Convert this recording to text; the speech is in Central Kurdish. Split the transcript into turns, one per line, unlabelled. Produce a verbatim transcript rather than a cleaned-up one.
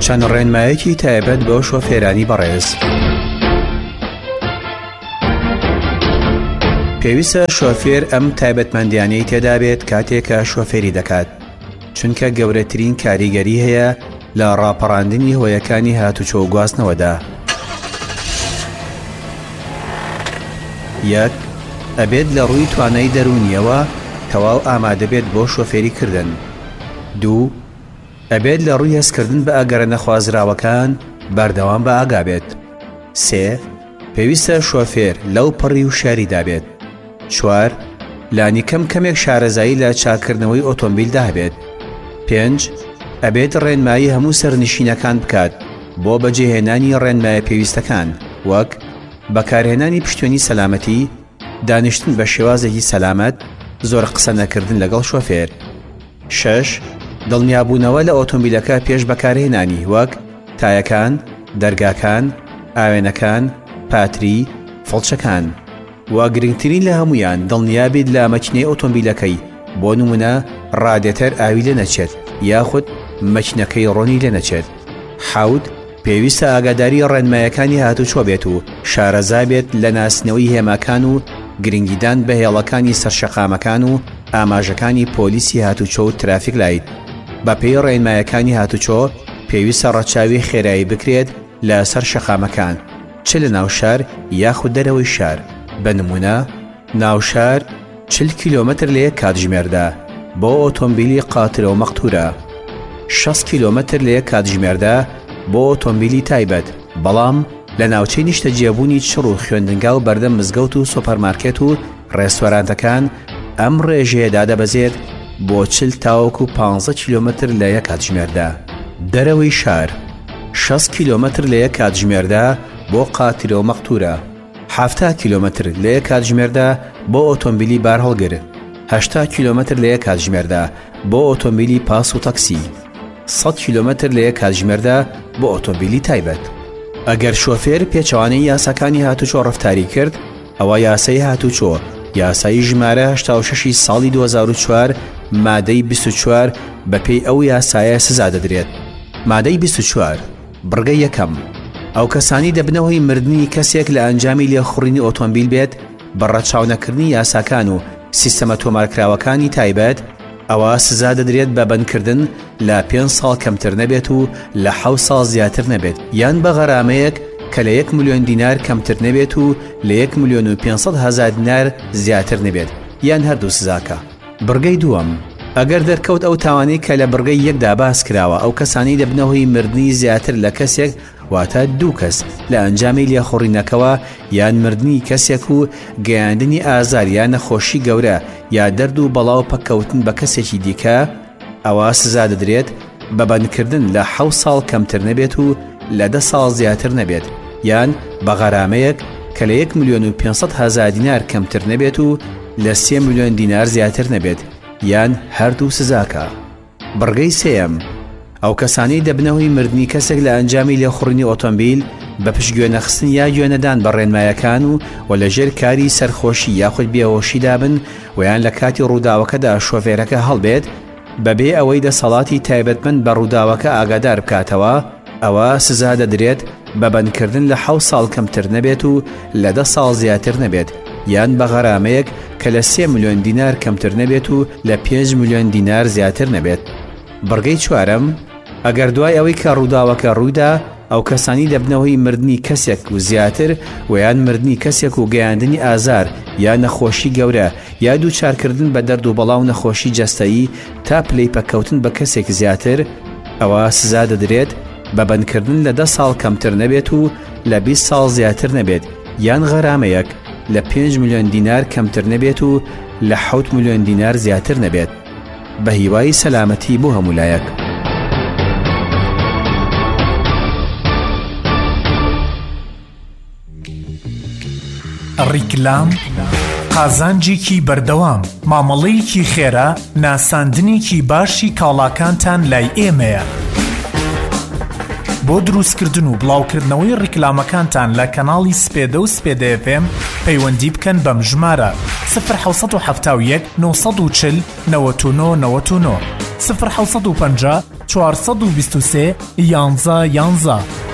چەند ڕێنمایەکی تایبەت بۆ شۆفێرانی بەڕێز. پێویستە شۆفێر ئەم تایبەتمەندیانەی تێدا بێت کاتێکە شۆفێری دەکات، چونکە گەورەترین کاریگەری هەیە لە ڕاپەڕاندنی هۆیەکانی هاتوچۆ و گواستنەوەدا. یەک، ئەبێت لە ڕووی توانای دەرونیەوە تەواو ئامادە بێت بۆ شۆفێریکردن. دوو، ئەبێت لە ڕووی هەستکردن بە ئاگەرە نەخوازراوەکان بەردەوام بە ئاگا بێت. سێ، پێویستە شۆفێر لەو پڕی و شاریدا بێت. چوار، لانی کەم کەمێک شارەزایی لە چاکردنەوەی ئۆتۆمبیلدا هەبێت. پێنج، ئەبێت ڕێنمایی هەموو سەرنشینەکان بکات بۆ بەجێهێنانی ڕێنمایە پێویستەکان، وەک بەکارهێنانی پشتوێنی سەلامەتی، دانیشتن بە شێوازێکی سەلامەت، زۆر قسە نەکردن لەگەڵ شۆفێر. شەش، دڵنیابوونەوە لە ئۆتۆمبیلەکە پێش بەکارهێنانی، وەک تایەکان، دەرگاکان، ئاوێنەکان، پاتری، فڵچەکان. و گرنگترین لە هەمویان دڵنیابێت لە مەکینەی ئۆتۆمبیلەکەی، بۆ نمونە ڕادێتەر ئاوی لێ نەچێت یاخود مەکینەکەی ڕۆنی لێ نەچێت. حەوت، پێویستە ئاگاداری ڕێنمایەکانی هاتوچۆ بێت و شارەزا بێت لە ناسنەوەی هێماکان و گرنگیدان بە هێڵەکانی سەرشەقامەکان و ئاماژەکانی پۆلیسی هاتوچۆ و ترافیک لایت. بە پێی ڕێنمایەکانی هاتوچۆ پێویستە ڕەچاوی خێرایی بکرێت لە سەر شەقامەکان، چ لە ناو شار یاخود دەرەوەی شار. بە نمونە ناوشار چل کیلۆمەتر لە یەک کاتژمێردا بۆ ئۆتۆمبیلی قاترە و مەقتورە، شەست کیلۆمەتر لە یەک کاتژمێردا بۆ ئۆتۆمبیلی تایبەت. بەڵام لە ناوچەی نیشتە جێبوونی چڕ و خوێندنگا و بەردەم مزگەوت و سۆپەرمارکێت و ڕێستۆرانتەکان ئەم ڕێژەیەدا دەبەزێت بۆ چل تاوەکو پانزە کیلۆمەتر لە یەک کاتژمێردا. دەرەوەی شار شەست کیلۆمەتر لە یەک کاتژمێردا بۆ قاترە و مەقتورە، هەفتاد کیلۆمەتر لە یەک کاتژمێردا بۆ ئۆتۆمبیلی بارهەڵگر، هەشتاد کیلۆمەتر لە یەک کاتژمێردا بۆ ئۆتۆمبیلی پاس و تاکسی، سەد کیلۆمەتر لە یەک کاتژمێردا بۆ ئۆتۆمبیلی تایبەت. ئەگەر شۆفێر پێچەوانەی یاساکانی هاتوچۆ ڕەفتاری کرد، ئەوە یاسای هاتوچۆ یاسایی ژمارە هەشتا و شەش ساڵی دوو هەزار و چوار مادەی بیست و چوار بەپێی ئەو یاسایە سزا دەدرێت. مادەی بیست و چوار بڕگەی یەکەم، ئەو کەسانی دەبنەوەی مردنی کەسێک لە ئەنجامی لێخوڕینی ئۆتۆمبیل بێت بە ڕەچاونەکردنی یاساکان و سیستەمە تۆمارکراوەکانی تایبەت، ئەوە سزا دەدرێت بە بەندکردن لە پێنج ساڵ کەمتر نەبێت و لە حەوت ساڵ زیاتر نەبێت، یان بە غەرامەیەک کە لە یەک ملیۆن دینار کەمتر نەبێت و لە یەک ملیۆن و پێنج هەزار دینار زیاتر نەبێت، یان هەردوو سزاکە. بڕگەی دووەم، ئەگەر دەرکەوت ئەو تاوانەی کە لە بڕگەی یەکدا باس کراوە، ئەو کەسانی دەبنەوەی مردنی زیاتر لە کەسێک، واتە دوو کەس لە ئەنجامی لێخوڕینەکەوە یان مردنی کەسێک و گەیاندنی ئازار یان نەخۆشی گەورە یا دەرد و بەڵاو پەککەوتن بە کەسێکی دیکە، ئەوە سزا دەدرێت بە بەندکردن لە حەوت ساڵ کەمتر نەبێت و لە دە ساڵ زیاتر نەبێت، یان بە غەرامەیەک کە لە یەک ملیۆن و پێنج هەزار دینار کەمتر نەبێت و لە سێ ملیۆن دینار زیاتر نەبێت، یان هەردوو سزاکە. بڕگەی سێەم، ئەو کەسانی دەبنەوەی مردنی کەسێک لە ئەنجامی لێخوڕینی ئۆتۆمبیل بە پشت گوێنەخستن یا گوێنەدان بە ڕێنمایەکان و و لەژێر کاری سەرخۆشی یاخود بێهۆشیدا بن و یان لە کاتی ڕووداوەکەدا شۆفێرەکە هەڵبێت بەبێ ئەوەی دەسەڵاتی تایبەتمەند بە ڕووداوەکە ئاگادار بکاتەوە، ئەوە سزا دەدرێت بە بەندکردن لە حەوت ساڵ کەمتر نەبێت و لە دە ساڵ زیاتر نەبێت، یان بە غەرامەیەک کە لە سێ ملیۆن دینار کەمتر نەبێت و لە پێنج ملیۆن دینار زیاتر نەبێت. بڕگەی چوارەم، ئەگەر دوای ئەوەی کە ڕووداوەکە ڕوویدا، ئەو کەسانی دەبنەوەی مردنی کەسێک و زیاتر و یان مردنی کەسێک و گەیاندنی ئازار یا نەخۆشی گەورە یا دووچارکردن بە دەرد و بەڵاو نەخۆشی جەستەیی تا پلەی پەککەوتن بە کەسێک زیاتر، ئەوە سزا دەدرێت بە بەندکردن لە دە ساڵ کەمتر نەبێت و لە بیست ساڵ زیاتر نەبێت، یان غەرامەیەک لە پێنج ملیۆن دینار کەمتر نەبێت و لە حەوت ملیۆن دینار زیاتر نەبێت، بە هیوای سەلامەتی بۆ هەمولایەک.
ڕیکلام، قازانجێکی بەردەوام، مامەڵەیەکی خێرا، ناساندنێکی باشی کاڵاکانتان لای ئێمەیە. بۆ دروستکردن و بڵاوکردنەوەی ڕیکلامەکانتان لە کەناڵی سپێدە و سپێدە ئێف ئێم پەیوەندی بکەن بەم ژمارە سفر حەوت سەد و حەفتا و یەک نۆ سەد و چل نەوەت و نۆ نەوەت و نۆ صفر حوصد و پنجا چوارصد و بیست و سه یانزە یانزە.